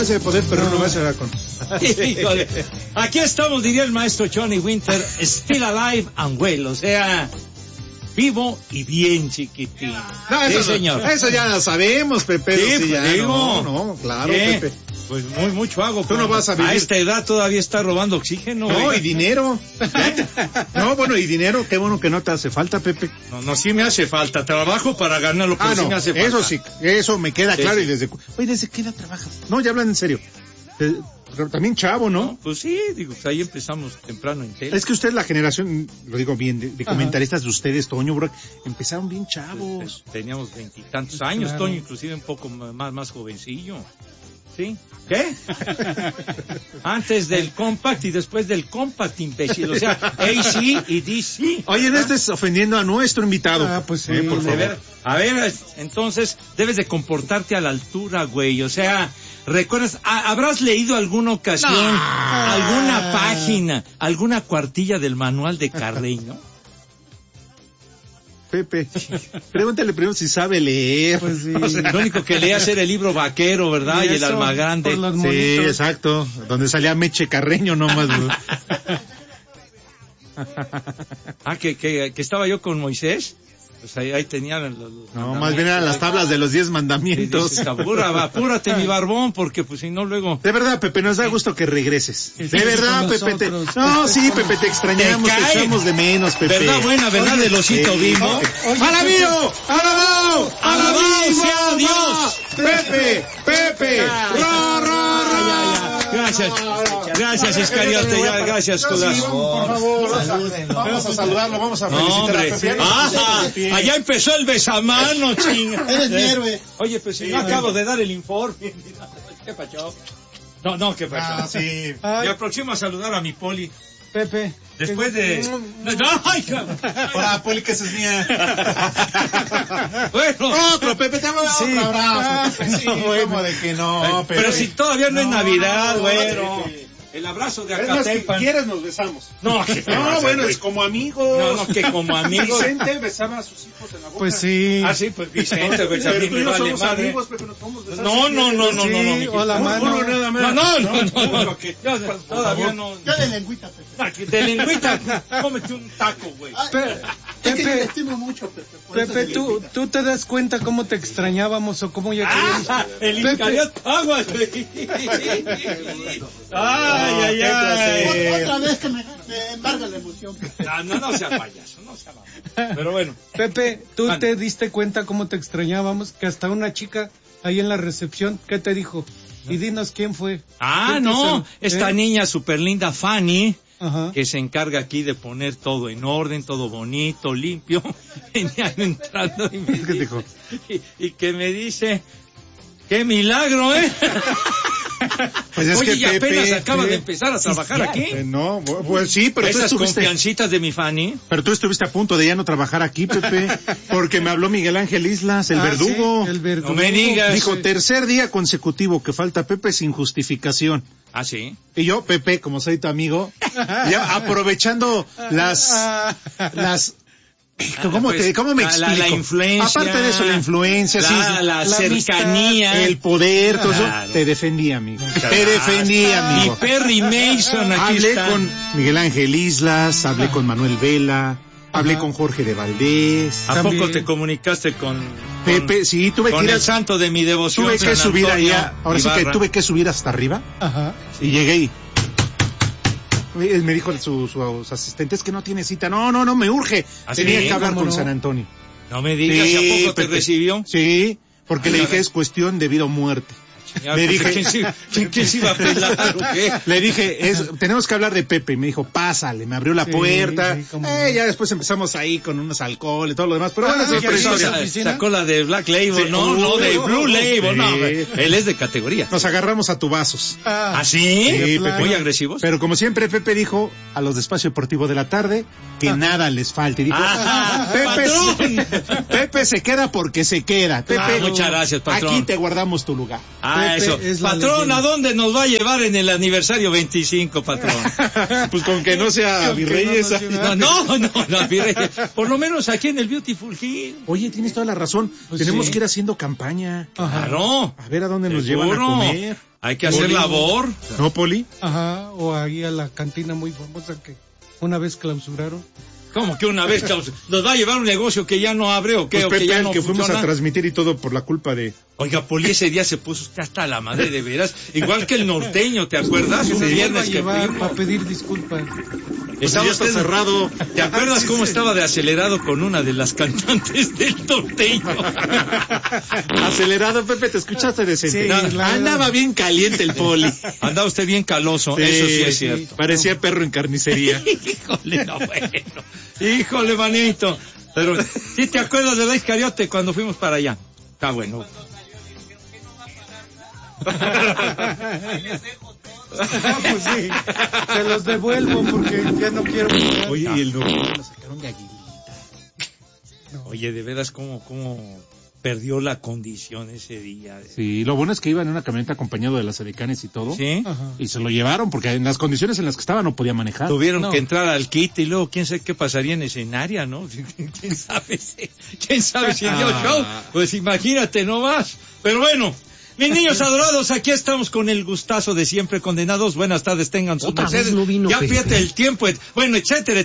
ese poder, pero no me hace con. Híjole. Aquí estamos, diría el maestro Johnny Winter, still alive and well, o sea, vivo y bien, chiquitín. No, eso, sí, señor. Eso ya lo sabemos, Pepe. Sí, ya, digo. No, claro, ¿Qué? Pepe. Pues mucho hago. Tú no vas a vivir. A esta edad todavía está robando oxígeno. No, y dinero. No, bueno, y dinero, qué bueno que no te hace falta, Pepe. No, sí me hace falta. Trabajo para ganar lo que sí me hace falta. Eso sí, eso me queda claro. Sí. Y ¿desde qué edad trabajas? No, ya hablan en serio. Pero también chavo, ¿no? Pues sí, digo, ahí empezamos temprano en tele. Es que usted la generación, lo digo bien, de comentaristas de ustedes, Toño, Brock, empezaron bien chavos. Pues, teníamos 20 y tantos años, claro. Toño inclusive un poco más jovencillo. ¿Sí? ¿Qué? Antes del Compact y después del Compact, imbécil. O sea, AC y DC. Oye, no estés ofendiendo a nuestro invitado. Pues sí, por favor. A ver, entonces, debes de comportarte a la altura, güey. O sea, ¿recuerdas? ¿Habrás leído alguna ocasión, alguna página, alguna cuartilla del manual de Carreño? Pepe, pregúntale primero si sabe leer. Pues sí. O sea, lo único que leías era el libro vaquero, ¿verdad? Y el Almagrande. Sí, exacto. Donde salía Meche Carreño nomás. Que estaba yo con Moisés. Pues ahí tenían no, más bien eran las tablas de los 10 mandamientos. Dices, apúrate mi barbón, porque pues si no luego... De verdad, Pepe, nos da gusto que regreses. De verdad, Pepe. No, sí, Pepe, te extrañamos, te echamos de menos, Pepe. ¿Verdad buena, verdad del osito Bimbo? ¡Alabío! ¡Alabao! ¡Alabao sea Dios! ¡Pepe! Gracias, Iscariote, gracias, Judas. Por favor, vamos a saludarlo, vamos a felicitar a Pepe. Allá empezó el besamano, chinga. Eres mi héroe. Oye, pues si no acabo de dar el informe. ¿Qué pacho? No, ¿qué pacho? Sí. Me aproximo a saludar a mi Poli. Pepe. Después de... ¡Ay, cabrón! Hola, Poli, que esa es mía. Bueno. Otro, Pepe, te vamos a dar otro abrazo. Sí, ¿cómo de que no, Pepe? Pero si todavía no es Navidad, güero. El abrazo de Acatepan. Si quieres nos besamos. No, bueno, es como amigos. No, que como amigos. Vicente besaba a sus hijos en la boca. Pues sí. Sí, pues Vicente, pues a mí me vale madre. Amigos, Pepe, nos podemos besar. No. Hola, mano. Nada más. No. Todavía no. Yo de lengüita, Pepe. De lengüita, cómete un taco, güey. Pepe, te estimo mucho, Pepe. Pepe, ¿tú te das cuenta cómo te extrañábamos o cómo ya te... El Iscariote aguas, güey. Ay. Otra vez que me embarga la emoción. No sea payaso, no sea mamón. Pero bueno. Pepe, ¿tú te diste cuenta cómo te extrañábamos? Que hasta una chica ahí en la recepción, ¿qué te dijo? Y dinos quién fue. Esta niña super linda, Fanny, Ajá. que se encarga aquí de poner todo en orden, todo bonito, limpio. Venía entrando y me dijo, y que me dice, ¡qué milagro, eh! Pues es Oye, que y apenas Pepe, acaba de empezar a trabajar aquí. No, pues sí, pero esas tú estuviste... confiancitas de mi Fanny. Pero tú estuviste a punto de ya no trabajar aquí, Pepe, porque me habló Miguel Ángel Islas, el verdugo. Sí, el verdugo. No me digas. Dijo, tercer día consecutivo que falta Pepe sin justificación. Ah, sí. Y yo, Pepe, como soy tu amigo, ya aprovechando las ¿Cómo me explico? La influencia. Aparte de eso, la influencia, la cercanía. amistad, el poder, todo eso. Te defendí, amigo. Te defendí, amigo. Y Perry Mason aquí hablé está. con Miguel Ángel Islas, hablé con Manuel Vela, hablé con Jorge de Valdés. ¿A poco te comunicaste con Pepe? Sí, tuve que ir el santo de mi devoción. Tuve que San subir Antonio allá. Ahora sí Ibarra. que tuve que subir hasta arriba. Ajá. Y llegué y me dijo sus asistentes que no tiene cita. No, me urge. Tenía que hablar con San Antonio. No me digas, Sí, ¿a poco te Pepe. recibió? Sí, porque le dije es cuestión de vida o muerte. Le dije, ¿quién se iba a pelar o qué? Le dije, tenemos que hablar de Pepe. Y me dijo, pásale, me abrió la puerta. Ya después empezamos ahí con unos alcoholes y todo lo demás. Pero bueno, eso es otra historia. Sacó la de Black Label, Sí, no, de Blue Label, sí. no. Él es de categoría. Nos agarramos a tubazos. ¿Ah, sí? Sí, Pepe. Muy agresivos. Pero como siempre, Pepe dijo a los de Espacio Deportivo de la tarde que nada les falte. Y dijo, Pepe se queda porque se queda. Pepe, muchas gracias, patrón. Aquí te guardamos tu lugar. Eso. Patrón, ¿a dónde nos va a llevar en el aniversario 25, patrón? Pues con que no sea Virreyes. No, Virreyes. Por lo menos aquí en el Beautiful Hill. Oye, tienes toda la razón. Pues tenemos sí. que ir haciendo campaña. Claro. A ver a dónde nos llevan a comer. Hay que hacer labor. ¿No, Poli? Ajá, o ahí a la cantina muy famosa que una vez clausuraron. ¿Cómo que una vez nos va a llevar un negocio que ya no abre o qué? Pues o Pepe, que ya el no que fuimos funciona? a transmitir y todo por la culpa de... Oiga, Poli, ese día se puso usted hasta la madre, de veras. Igual que el norteño, ¿te acuerdas? Un viernes que fuimos. Para pedir disculpas. Estaba ya está usted cerrado. ¿Te acuerdas Sí, cómo sí. estaba de acelerado con una de las cantantes del norteño? Acelerado, Pepe, te escuchaste decente. Sí, Andaba bien caliente el Poli. Andaba usted bien caloso, eso sí es cierto. Parecía perro en carnicería. Híjole, no, bueno. Híjole, manito. Pero, ¿sí te acuerdas de la Iscariote cuando fuimos para allá? Está bueno. Pues sí, se los devuelvo porque ya no quiero. Oye, y el norteño lo sacaron de aguilita. Oye, de veras, ¿cómo perdió la condición ese día? Sí, lo bueno es que iba en una camioneta acompañado de las edecanes y todo. ¿Sí? Ajá. Y se lo llevaron porque en las condiciones en las que estaba no podía manejar. Tuvieron No. que entrar al kit y luego quién sabe qué pasaría en escenaria, ¿no? ¿Quién sabe si dio show? Pues imagínate nomás. Pero bueno, mis niños adorados, aquí estamos con el gustazo de siempre, condenados. Buenas tardes, tengan sus Otra vez mercedes. no vino Ya Pepe. fíjate el tiempo, bueno, etcétera.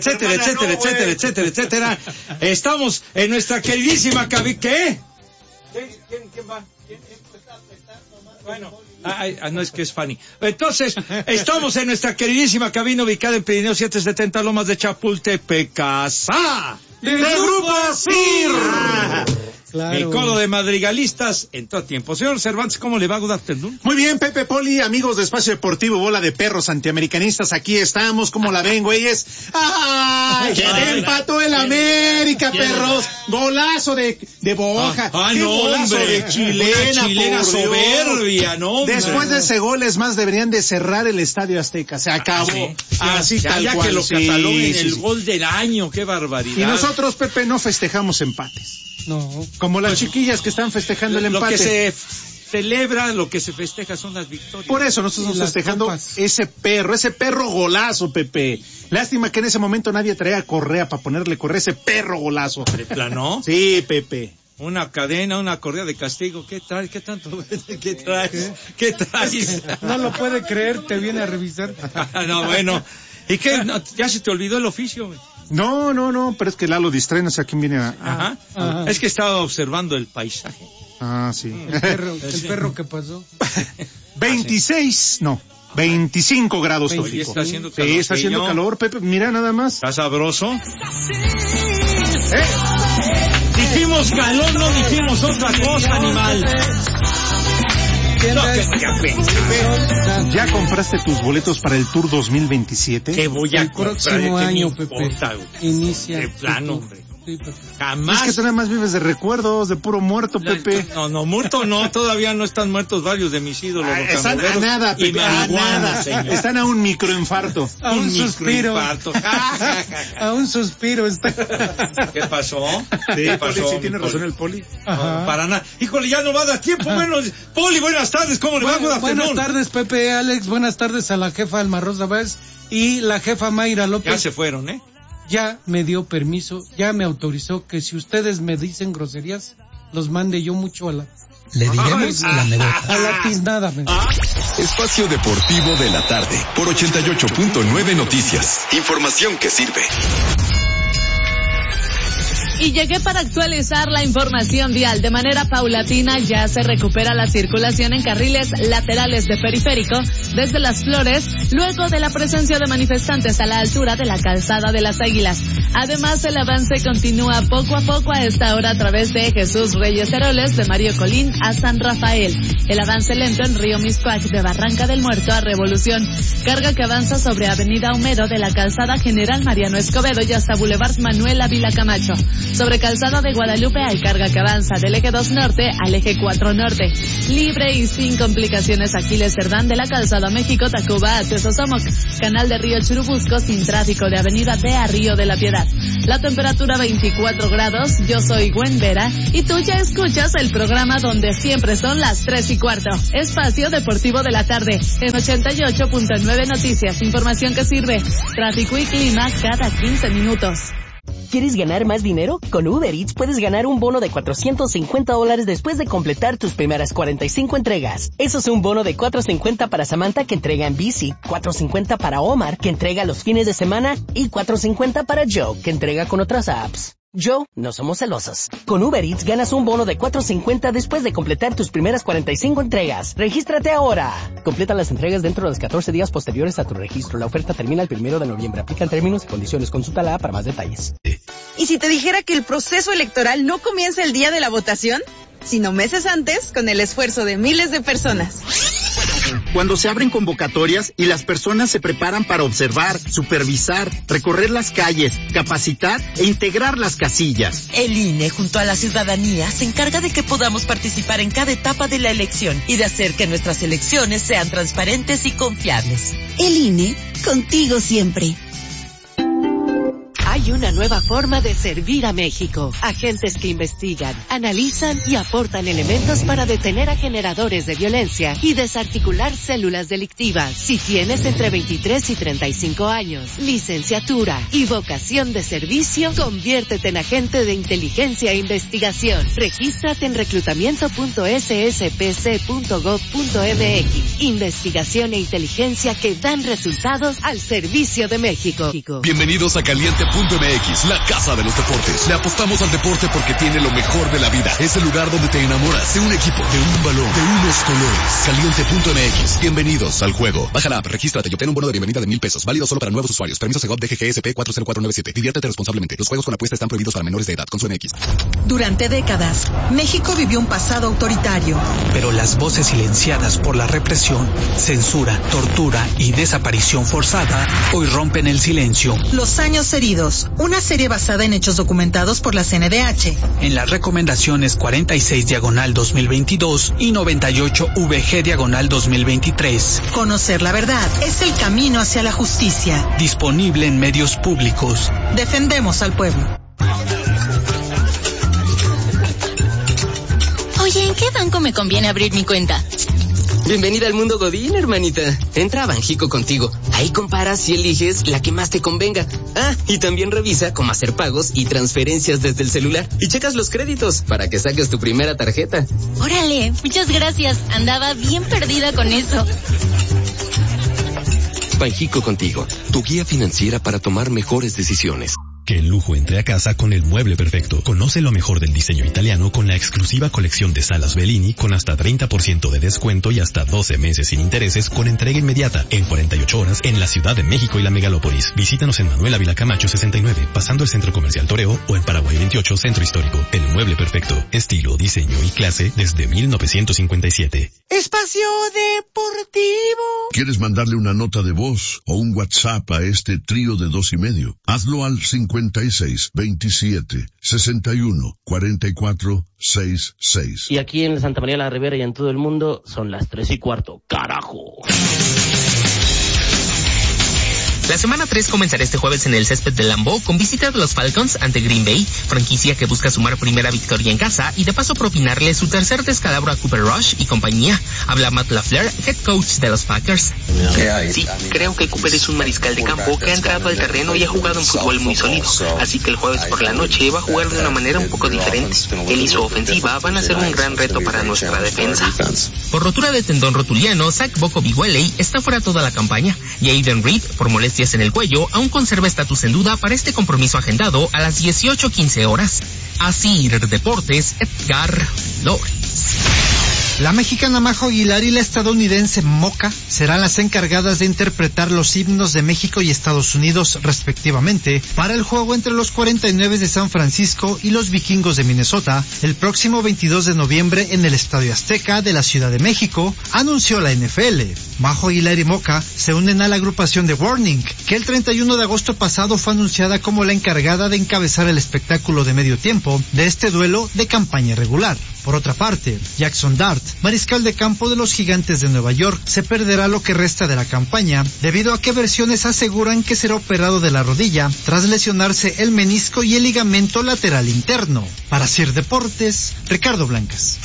Estamos en nuestra queridísima cabina. ¿Qué? ¿Quién va? Bueno, no es que es Fanny. Entonces, estamos en nuestra queridísima cabina ubicada en Pirineo 770 Lomas de Chapultepec, casa del Grupo CIR. Claro. El coro de madrigalistas en todo tiempo. Señor Cervantes, ¿cómo le va? Good afternoon. Muy bien, Pepe, Poli, amigos de Espacio Deportivo, bola de perros antiamericanistas, aquí estamos, ¿cómo la ven, güeyes? ¡Ay! ¡Empató el América, perros! ¡Golazo de Boja! ¡Qué no, golazo hombre! de chilena, Una chilena por Dios! soberbia, ¿no, hombre? Después de ese gol, es más, deberían de cerrar el Estadio Azteca, se acabó. Así ya, tal ya cual. que lo Sí, cataloguen sí, el sí. gol del año, qué barbaridad. Y nosotros, Pepe, no festejamos empates. No. Como las chiquillas que están festejando el lo empate. que se celebra, lo que se festeja son las victorias. Por eso nosotros Y estamos las festejando copas. ese perro golazo, Pepe. Lástima que en ese momento nadie traía correa para ponerle correa a ese perro golazo. ¿De plano? Sí, Pepe. Una cadena, una correa de castigo. ¿Qué traes? ¿Qué tanto? ¿Qué traes? ¿Qué traes? No lo puede creer, te viene a revisar. No, bueno. ¿Y qué? No, ya se te olvidó el oficio, güey. No, pero es que Lalo distrae, no sé a quién viene a... Ajá. Ajá. Es que estaba observando el paisaje. Ah, sí. El perro que pasó. 25 grados Oye, tóxico. está haciendo Sí, está haciendo calorcillo. calor, Pepe, mira nada más. ¿Está sabroso? Dijimos calor, no dijimos otra cosa, animal. No, que ¿Ya compraste tus boletos para el Tour 2027? ¿Qué voy a El comprar? próximo ¿Qué me año, Pepe. importa, güey? Inicia. De plano, tu- hombre. Sí, Pepe. Jamás. Es que tú nada más vives de recuerdos, de puro muerto, Pepe. No, muerto no, todavía no están muertos varios de mis ídolos. los Están a camioneros nada, y Pepe, a marihuana, nada. señor. Están a un microinfarto. A un suspiro. microinfarto. A un suspiro está. ¿Qué pasó? Sí, ¿Qué Poli, pasó? sí tiene razón el Poli. No, Ajá. para nada. Híjole, ya no va a dar tiempo. Bueno, Poli, buenas tardes. ¿Cómo le va? Good Buenas afternoon. tardes, Pepe, Alex. Buenas tardes a la jefa Alma Rosa Báez y la jefa Mayra López. Ya se fueron, ¿eh? Ya me dio permiso, ya me autorizó que si ustedes me dicen groserías, los mande yo mucho a la Le diremos la nebota. a la tiznada. Espacio Deportivo de la Tarde por 88.9 Noticias. Información que sirve. Y llegué para actualizar la información vial. De manera paulatina ya se recupera la circulación en carriles laterales de periférico desde Las Flores, luego de la presencia de manifestantes a la altura de la calzada de las Águilas. Además, el avance continúa poco a poco a esta hora a través de Jesús Reyes Heroles, de Mario Colín a San Rafael. El avance lento en Río Miscuac, de Barranca del Muerto a Revolución. Carga que avanza sobre Avenida Homero de la calzada General Mariano Escobedo y hasta Boulevard Manuel Ávila Camacho. Sobre Calzada de Guadalupe hay carga que avanza del eje 2 norte al eje 4 norte. Libre y sin complicaciones Aquiles Cerdán de la Calzada México-Tacuba a Tezosomoc. Canal de Río Churubusco sin tráfico de Avenida de a Río de la Piedad. La temperatura 24 grados. Yo soy Gwen Vera y tú ya escuchas el programa donde siempre son las 3:15. Espacio Deportivo de la Tarde en 88.9 Noticias. Información que sirve. Tráfico y clima cada 15 minutos. ¿Quieres ganar más dinero? Con Uber Eats puedes ganar un bono de $450 después de completar tus primeras 45 entregas. Eso es un bono de $450 para Samantha, que entrega en bici, $450 para Omar, que entrega los fines de semana, y $450 para Joe, que entrega con otras apps. Joe, no somos celosos. Con Uber Eats ganas un bono de $450 después de completar tus primeras 45 entregas. ¡Regístrate ahora! Completa las entregas dentro de los 14 días posteriores a tu registro. La oferta termina el 1 de noviembre. Aplican términos y condiciones. Consulta la app para más detalles. ¿Y si te dijera que el proceso electoral no comienza el día de la votación, sino meses antes, con el esfuerzo de miles de personas? Cuando se abren convocatorias y las personas se preparan para observar, supervisar, recorrer las calles, capacitar e integrar las casillas. El INE, junto a la ciudadanía, se encarga de que podamos participar en cada etapa de la elección y de hacer que nuestras elecciones sean transparentes y confiables. El INE, contigo siempre. Hay una nueva forma de servir a México. Agentes que investigan, analizan y aportan elementos para detener a generadores de violencia y desarticular células delictivas. Si tienes entre 23 y 35 años, licenciatura y vocación de servicio, conviértete en agente de inteligencia e investigación. Regístrate en reclutamiento.sspc.gov.mx. Investigación e inteligencia que dan resultados al servicio de México. Bienvenidos a Caliente.mx, la casa de los deportes. Le apostamos al deporte porque tiene lo mejor de la vida. Es el lugar donde te enamoras de un equipo, de un balón, de unos colores. Caliente.mx. Bienvenidos al juego. Baja la app, regístrate y obtén un bono de bienvenida de $1,000. Válido solo para nuevos usuarios. Permiso Segov DGGSP 40497. Diviértete responsablemente. Los juegos con apuesta están prohibidos para menores de edad. Consume X. Durante décadas, México vivió un pasado autoritario. Pero las voces silenciadas por la represión, censura, tortura y desaparición forzada hoy rompen el silencio. Los años heridos. Una serie basada en hechos documentados por la CNDH. En las recomendaciones 46/2022 y 98/VG/2023. Conocer la verdad es el camino hacia la justicia. Disponible en medios públicos. Defendemos al pueblo. Oye, ¿en qué banco me conviene abrir mi cuenta? Bienvenida al mundo Godín, hermanita. Entra a Banjico Contigo. Ahí comparas y eliges la que más te convenga. Ah, y también revisa cómo hacer pagos y transferencias desde el celular. Y checas los créditos para que saques tu primera tarjeta. Órale, muchas gracias. Andaba bien perdida con eso. Banjico Contigo, tu guía financiera para tomar mejores decisiones. Que el lujo entre a casa con el mueble perfecto. Conoce lo mejor del diseño italiano con la exclusiva colección de salas Bellini con hasta 30% de descuento y hasta 12 meses sin intereses con entrega inmediata en 48 horas en la Ciudad de México y la megalópolis. Visítanos en Manuel Ávila Camacho 69, pasando el Centro Comercial Toreo, o en Paraguay 28, Centro Histórico. El mueble perfecto. Estilo, diseño y clase desde 1957. Espacio Deportivo. ¿Quieres mandarle una nota de voz o un WhatsApp a este trío de 2 y medio? Hazlo al 56 27 61 44 66. Y aquí en Santa María la Ribera y en todo el mundo son las 3:15. ¡Carajo! La semana 3 comenzará este jueves en el césped de Lambeau con visita de los Falcons ante Green Bay, franquicia que busca sumar primera victoria en casa y de paso propinarle su tercer descalabro a Cooper Rush y compañía. Habla Matt LaFleur, head coach de los Packers. Sí, creo que Cooper es un mariscal de campo que ha entrado al terreno y ha jugado un fútbol muy sólido, así que el jueves por la noche va a jugar de una manera un poco diferente. Él y su ofensiva van a ser un gran reto para nuestra defensa. Por rotura de tendón rotuliano, Zach Boko-Biweley está fuera toda la campaña y Aiden Reed, por molestias en el cuello, aún conserva estatus en duda para este compromiso agendado a las 18:15 horas. Así Deportes, Edgar Flores. La mexicana Majo Aguilar y la estadounidense Moca serán las encargadas de interpretar los himnos de México y Estados Unidos, respectivamente, para el juego entre los 49 de San Francisco y los Vikingos de Minnesota, el próximo 22 de noviembre en el Estadio Azteca de la Ciudad de México, anunció la NFL. Majo Aguilar y Moca se unen a la agrupación de Warning, que el 31 de agosto pasado fue anunciada como la encargada de encabezar el espectáculo de medio tiempo de este duelo de campaña regular. Por otra parte, Jackson Dart, mariscal de campo de los Gigantes de Nueva York, se perderá lo que resta de la campaña debido a que versiones aseguran que será operado de la rodilla tras lesionarse el menisco y el ligamento lateral interno. Para Sir Deportes, Ricardo Blancas.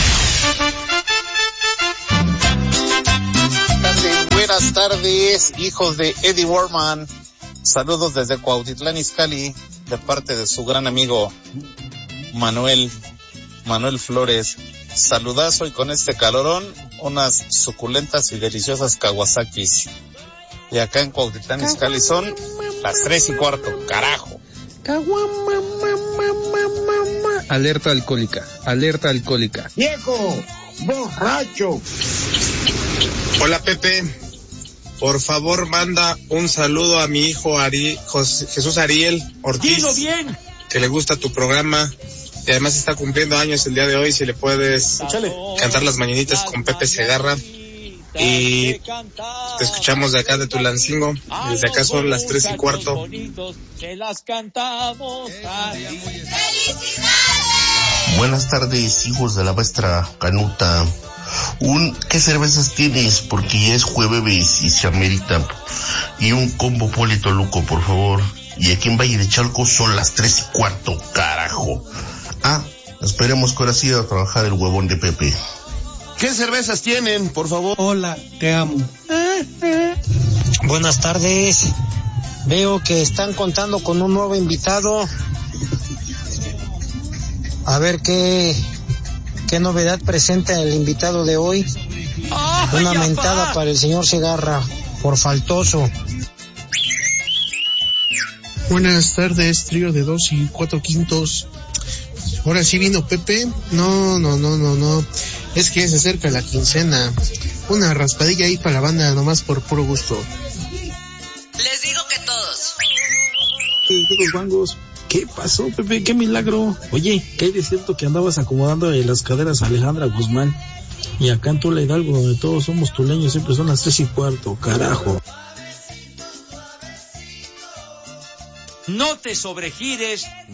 Buenas tardes, hijos de Eddie Warman. Saludos desde Cuautitlán Izcalli, de parte de su gran amigo Manuel Flores. Saludazo, y con este calorón, unas suculentas y deliciosas Kawasakis. Y acá en Cuautitlán Izcalli son las 3:15, carajo. Alerta alcohólica, alerta alcohólica. ¡Viejo! ¡Borracho! Hola, Pepe. Por favor, manda un saludo a mi hijo Jesús Ariel Ortiz. ¡Dilo bien! Que le gusta tu programa. Y además está cumpliendo años el día de hoy. Si le puedes cantar las mañanitas con Pepe Segarra. Y te escuchamos de acá de Tulancingo. Desde acá son las 3:15. Buenas tardes, hijos de la maestra Canuta. ¿Qué cervezas tienes? Porque ya es jueves y se amerita. Y un combo Poli Toluco, por favor. Y aquí en Valle de Chalco son las 3:15, carajo. Esperemos que ahora sí a trabajar el huevón de Pepe. ¿Qué cervezas tienen, por favor? Hola, te amo. Buenas tardes. Veo que están contando con un nuevo invitado. A ver qué novedad presenta el invitado de hoy. Una mentada para el señor Segarra, por faltoso. Buenas tardes, trío de 2 4/5. Ahora sí vino Pepe. No. Es que se acerca la quincena. Una raspadilla ahí para la banda, nomás por puro gusto. Les digo que todos. Los mangos. ¿Qué pasó, Pepe? ¡Qué milagro! Oye, ¿qué hay de cierto que andabas acomodando las caderas a Alejandra Guzmán? Y acá en Tula Hidalgo, donde todos somos tuleños, siempre son las 3:15, carajo. No te sobregires